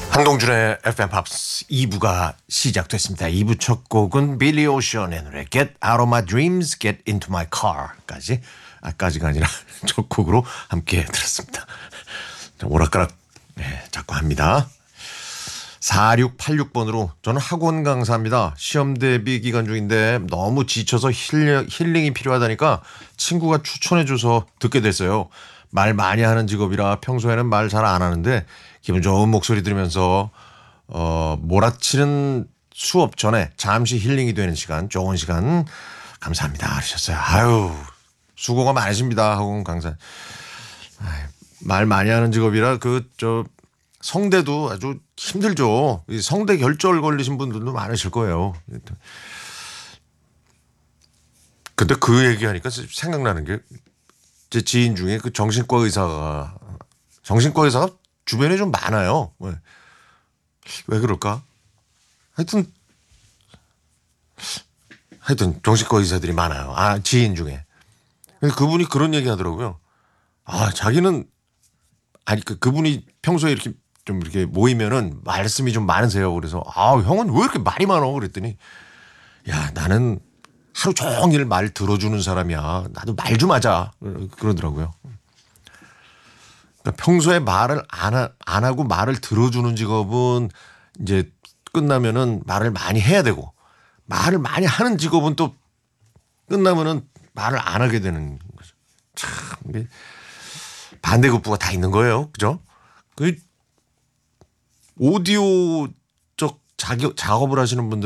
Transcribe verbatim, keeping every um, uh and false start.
한동준의 에프엠 팝스 이 부가 시작됐습니다. 이 부 첫 곡은 빌리 오션의 노래 Get Out of My Dreams, Get Into My Car까지 아까지가 아니라 첫 곡으로 함께 들었습니다. 오락가락 네, 자꾸 합니다. 사육팔육 번으로 저는 학원 강사입니다. 시험 대비 기간 중인데 너무 지쳐서 힐링, 힐링이 필요하다니까 친구가 추천해줘서 듣게 됐어요. 말 많이 하는 직업이라 평소에는 말 잘 안 하는데 기분 좋은 목소리 들으면서 어, 몰아치는 수업 전에 잠시 힐링이 되는 시간, 좋은 시간 감사합니다 하셨어요. 아유 수고가 많으십니다. 학원 강사. 아유, 말 많이 하는 직업이라 그 저 성대도 아주 힘들죠. 성대 결절 걸리신 분들도 많으실 거예요. 근데 그 얘기하니까 생각나는 게 제 지인 중에 그 정신과 의사가 정신과 의사가 주변에 좀 많아요. 왜, 왜 그럴까? 하여튼 하여튼 정신과 의사들이 많아요. 아 지인 중에. 그분이 그런 얘기 하더라고요. 아 자기는 아니 그 그분이 평소에 이렇게 좀 이렇게 모이면은 말씀이 좀 많으세요. 그래서 아 형은 왜 이렇게 말이 많어? 그랬더니 야 나는 하루 종일 말 들어주는 사람이야. 나도 말 좀 하자. 그러더라고요. 그러니까 평소에 말을 안, 하, 안 하고 말을 들어주는 직업은 이제 끝나면은 말을 많이 해야 되고 말을 많이 하는 직업은 또 끝나면은 말을 안 하게 되는 거죠. 참 반대급부가 다 있는 거예요. 그죠? 그 오디오 쪽 작업, 작업을 하시는 분들